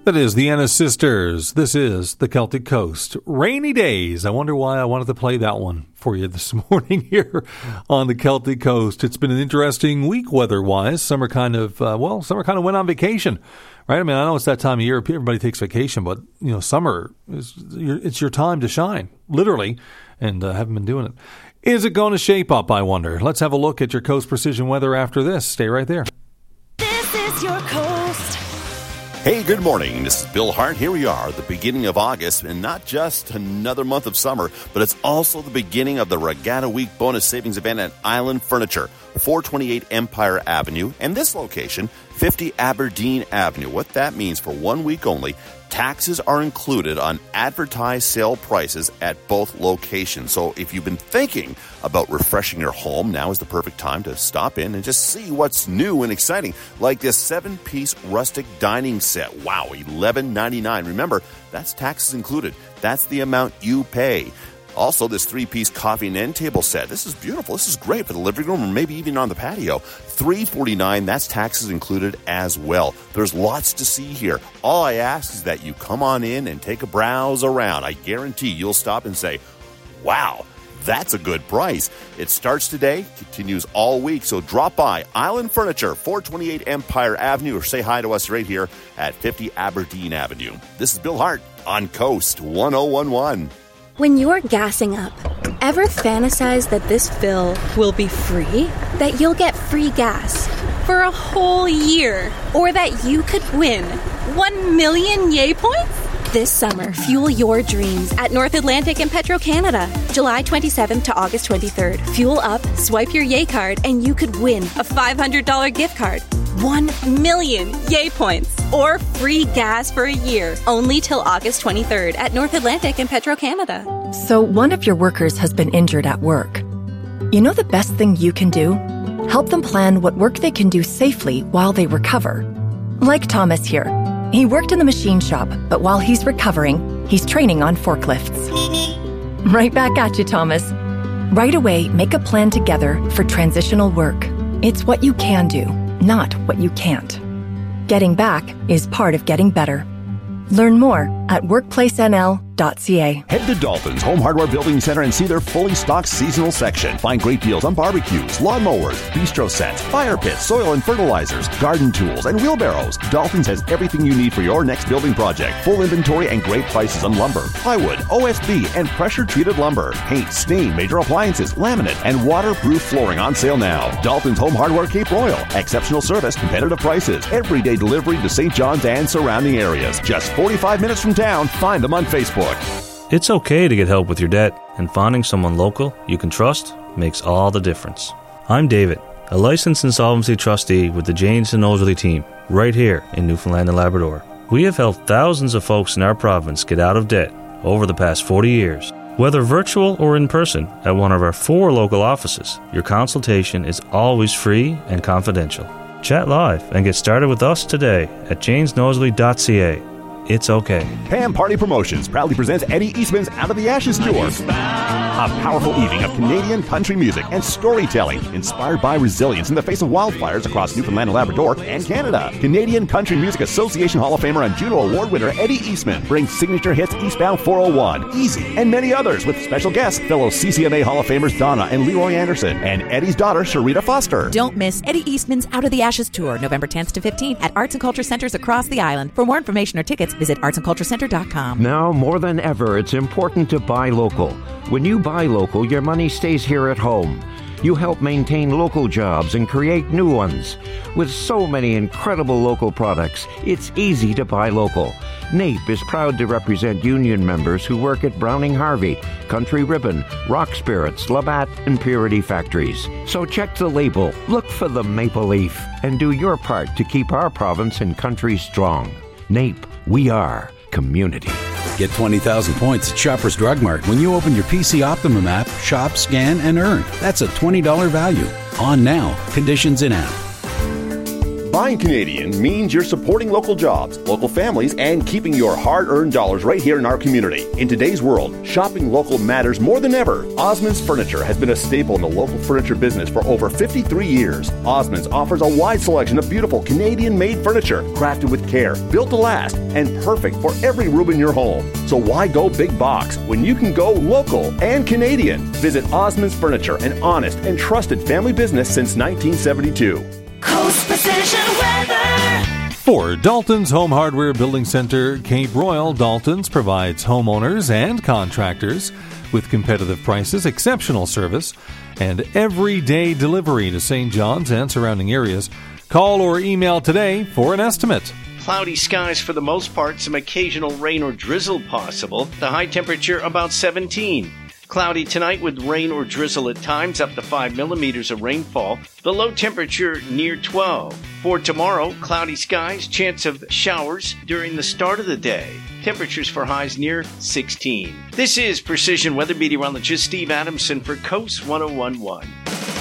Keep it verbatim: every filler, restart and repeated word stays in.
That is the Ennis Sisters. This is the Celtic Coast. Rainy days. I wonder why I wanted to play that one for you this morning here on the Celtic Coast. It's been an interesting week weather-wise. Summer kind of, uh, well, summer kind of went on vacation, right? I mean, I know it's that time of year. Everybody takes vacation, but, you know, summer, is it's your time to shine, literally, and uh, haven't been doing it. Is it going to shape up, I wonder? Let's have a look at your Coast Precision weather after this. Stay right there. This is your Coast. Hey, good morning. This is Bill Hart. Here we are, the beginning of August, and not just another month of summer, but it's also the beginning of the Regatta Week bonus savings event at Island Furniture, four twenty-eight Empire Avenue, and this location, fifty Aberdeen Avenue. What that means for one week only, taxes are included on advertised sale prices at both locations. So if you've been thinking about refreshing your home, now is the perfect time to stop in and just see what's new and exciting, like this seven-piece rustic dining set. Wow, eleven ninety-nine. Remember, that's taxes included. That's the amount you pay. Also, this three-piece coffee and end table set. This is beautiful. This is great for the living room or maybe even on the patio. three forty-nine. That's taxes included as well. There's lots to see here. All I ask is that you come on in and take a browse around. I guarantee you'll stop and say, wow, that's a good price. It starts today, continues all week, so drop by Island Furniture, four twenty-eight Empire Avenue, or say hi to us right here at fifty Aberdeen Avenue. This is Bill Hart on Coast one oh one one. When you're gassing up, ever fantasize that this fill will be free? That you'll get free gas for a whole year? Or that you could win one million yay points? This summer, fuel your dreams at North Atlantic and Petro-Canada. July twenty-seventh to August twenty-third. Fuel up, swipe your yay card, and you could win a five hundred dollars gift card. one million yay points or free gas for a year, only till August twenty-third at North Atlantic and Petro-Canada. So one of your workers has been injured at work. You know the best thing you can do? Help them plan what work they can do safely while they recover. Like Thomas here. He worked in the machine shop, but while he's recovering, he's training on forklifts. Right back at you, Thomas. Right away, make a plan together for transitional work. It's what you can do, not what you can't. Getting back is part of getting better. Learn more at workplace n l dot c a. Head to Dalton's Home Hardware Building Center and see their fully stocked seasonal section. Find great deals on barbecues, lawnmowers, bistro sets, fire pits, soil and fertilizers, garden tools, and wheelbarrows. Dalton's has everything you need for your next building project. Full inventory and great prices on lumber, plywood, O S B, and pressure-treated lumber. Paint, stain, major appliances, laminate, and waterproof flooring on sale now. Dalton's Home Hardware Cape Royal. Exceptional service, competitive prices, everyday delivery to Saint John's and surrounding areas. Just forty-five minutes from town. Find them on Facebook. It's okay to get help with your debt, and finding someone local you can trust makes all the difference. I'm David, a licensed insolvency trustee with the Janes and Nosworthy team, right here in Newfoundland and Labrador. We have helped thousands of folks in our province get out of debt over the past forty years. Whether virtual or in person at one of our four local offices, your consultation is always free and confidential. Chat live and get started with us today at janes nosworthy dot c a. It's okay. Pam Party Promotions proudly presents Eddie Eastman's Out of the Ashes Tour. A powerful evening of Canadian country music and storytelling inspired by resilience in the face of wildfires across Newfoundland and Labrador and Canada. Canadian Country Music Association Hall of Famer and Juno Award winner Eddie Eastman brings signature hits Eastbound four oh one, Easy, and many others with special guests, fellow C C M A Hall of Famers Donna and Leroy Anderson, and Eddie's daughter Sharita Foster. Don't miss Eddie Eastman's Out of the Ashes Tour, November tenth to fifteenth at Arts and Culture Centers across the island. For more information or tickets, visit arts and culture center dot com. Now more than ever, it's important to buy local. When you buy local, your money stays here at home. You help maintain local jobs and create new ones. With so many incredible local products, it's easy to buy local. NAPE is proud to represent union members who work at Browning Harvey, Country Ribbon, Rock Spirits, Labatt, and Purity Factories. So check the label, look for the maple leaf, and do your part to keep our province and country strong. NAPE, we are community. Get twenty thousand points at Shoppers Drug Mart when you open your P C Optimum app, shop, scan, and earn. That's a twenty dollars value. On now. Conditions in app. Buying Canadian means you're supporting local jobs, local families, and keeping your hard-earned dollars right here in our community. In today's world, shopping local matters more than ever. Osmond's Furniture has been a staple in the local furniture business for over fifty-three years. Osmond's offers a wide selection of beautiful Canadian-made furniture, crafted with care, built to last, and perfect for every room in your home. So why go big box when you can go local and Canadian? Visit Osmond's Furniture, an honest and trusted family business since nineteen seventy-two. Coast Precision Weather. For Dalton's Home Hardware Building Center, Cape Royal, Dalton's provides homeowners and contractors with competitive prices, exceptional service, and everyday delivery to Saint John's and surrounding areas. Call or email today for an estimate. Cloudy skies for the most part, some occasional rain or drizzle possible. The high temperature about seventeen. Cloudy tonight with rain or drizzle at times, up to five millimeters of rainfall. The low temperature near twelve. For tomorrow, cloudy skies, chance of showers during the start of the day. Temperatures for highs near sixteen. This is Precision Weather Meteorologist Steve Adamson for Coast one oh one point one.